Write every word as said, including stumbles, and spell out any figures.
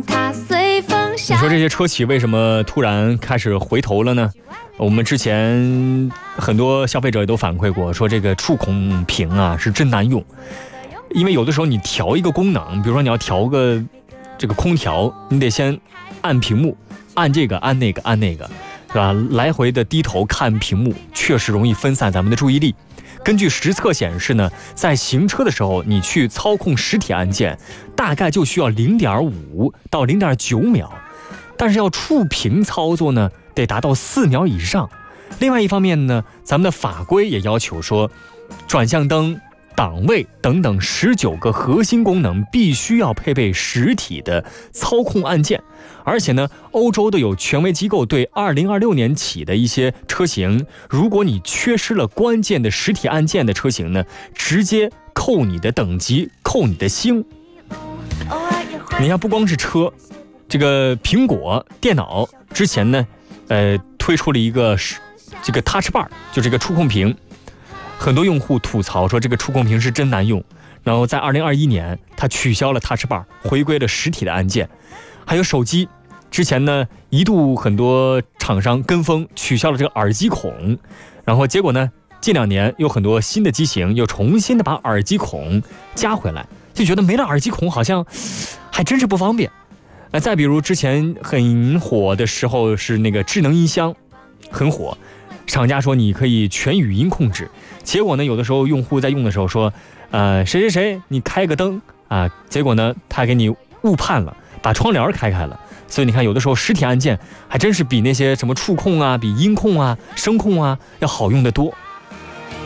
它随风你说这些车企为什么突然开始回头了呢？我们之前很多消费者也都反馈过，说这个触控屏啊是真难用，因为有的时候你调一个功能，比如说你要调个这个空调，你得先按屏幕，按这个按那个按那个，对吧？来回的低头看屏幕，确实容易分散咱们的注意力。根据实测显示呢，在行车的时候，你去操控实体按键，大概就需要零点五到零点九秒，但是要触屏操作呢，得达到四秒以上。另外一方面呢，咱们的法规也要求说，转向灯、档位等等十九个核心功能必须要配备实体的操控按键。而且呢，欧洲的有权威机构对二零二六年起的一些车型，如果你缺失了关键的实体按键的车型呢，直接扣你的等级，扣你的星。你看，不光是车，这个苹果电脑之前呢，呃，推出了一个这个 Touch Bar， 就这个触控屏，很多用户吐槽说这个触控屏是真难用。然后在二零二一年，它取消了 Touch Bar， 回归了实体的按键。还有手机，之前呢一度很多厂商跟风取消了这个耳机孔，然后结果呢近两年有很多新的机型又重新的把耳机孔加回来，就觉得没了耳机孔好像还真是不方便。那再比如之前很火的时候是那个智能音箱，很火，厂家说你可以全语音控制，结果呢有的时候用户在用的时候说，呃谁谁谁你开个灯啊，结果呢他给你误判了，把窗帘开开了。所以你看，有的时候实体按键还真是比那些什么触控啊、比音控啊、声控啊要好用得多。